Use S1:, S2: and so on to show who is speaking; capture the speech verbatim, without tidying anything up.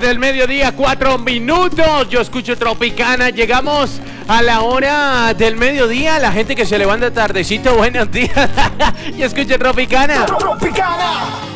S1: del mediodía, cuatro minutos. Yo escucho Tropicana. Llegamos a la hora del mediodía. La gente que se levanta tardecito, buenos días. Yo escucho Tropicana.
S2: Tropicana.